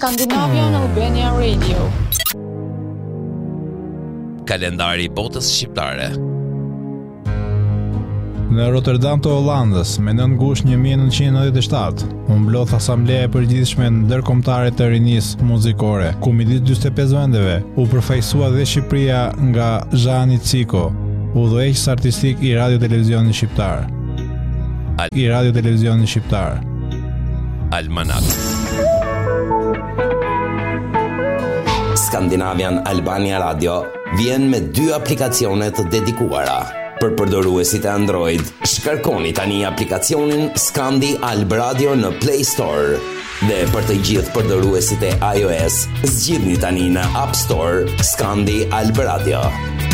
Scandinavian Albania Radio. Kalendari i botës shqiptare. Në Rotterdam të Hollandës, me 9 gusht 1997, u mblodh Asambleja e Përgjithshme Ndërkombëtare të Rinisë Muzikore, ku midis 45 vendeve u përfaqësua dhe Shqipëria nga Zhani Ciko, udhëheqës artistik i Radio Televizionit Shqiptar. Almanak. Scandinavian Albania Radio vjen me 2 aplikacione të dedikuara. Për përdoruesit e Android, shkarkoni tani aplikacionin Scandi Alb Radio në Play Store. Dhe për të gjithë përdoruesit e iOS, zgjidhni tani në App Store Scandi Alb Radio.